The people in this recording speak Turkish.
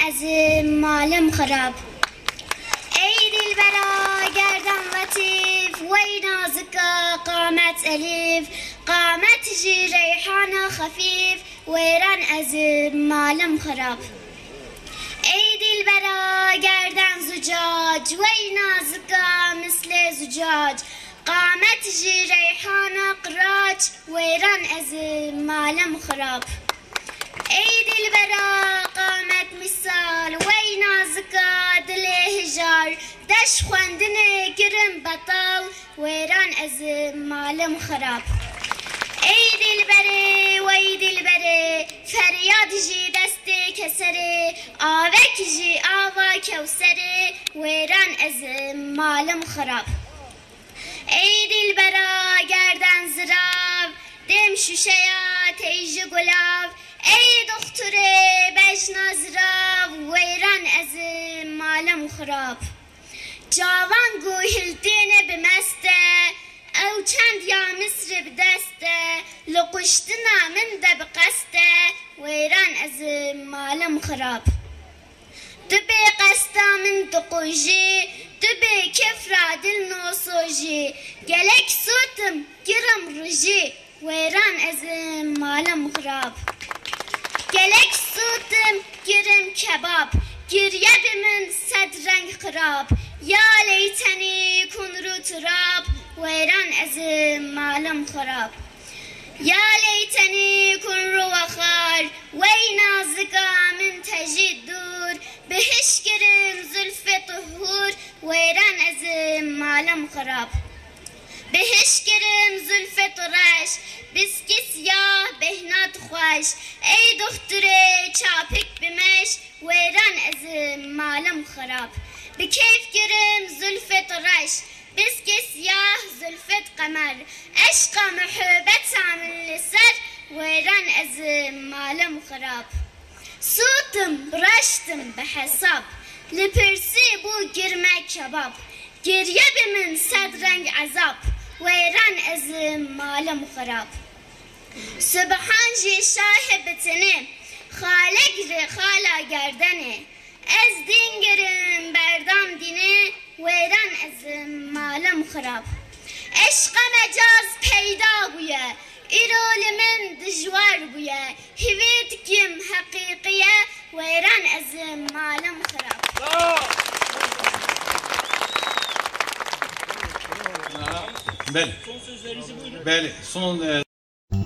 ezim malım xarab. Ey dilbera gerdan latif, vey nazika qamet elif, qamet ji reyhana khafif, veyran ezim malım xarab. Ey dilbera gerdan zucac, vey nazika misle zucac, qamet ji reyhana qiraç, veyran ezim malım xarab. Ey dilbera qamet misal, vey nazika dile hijar, deş xwendine girim betal, veyran ezim malım xarab. Ey dilbere, vey dilbere, feryad ji deste kesere, avek ji ava kevsere, veyran ezim malım xarab. Ey dilbera gerdan zirav, dem şuşeya teyji gulav, ey dokture beşna zirav, veyran ezim malım xarab. Cavan guhildine bimeste, او چند یا مصر بدسته لقشتنا من ده بقسته ویران از مالم خراب دبی قستا من دقوجی دبی کفرا دل نوسوجی گلک سوتم گرم روجی ویران از مالم خراب گلک سوتم گرم کباب گریه بمن صد رنگ خراب یا لیتنی کن رو تراب ويران أزم معلم خراب يا ليتني كن روخار وينازكا من تجي الدور بهشكرم زلف طهور ويران أزم معلم خراب بهشكرم زلف طراش بسكي سياه بهنات خوش اي دختري چاپك بمش ويران أزم معلم خراب بكيف كرم زلف طراش بسكي سياه زلفت قمر عشق محبت عامل لسر ويران أزم معلم خراب صوتم رشتم بحساب لبرسي بو جرمه كباب گریه بمن صد رنگ عذاب ويران أزم معلم خراب سبحان جي شاهبتني خالق ري خالا گردنه از دینگرم بردام دینه ویران ازم مالم خراب عشق مجاز پیدا بویه ایرول من دجوار بویه هویت کم حقیقیه ویران ازم مالم خراب Bəli. Bəli. Son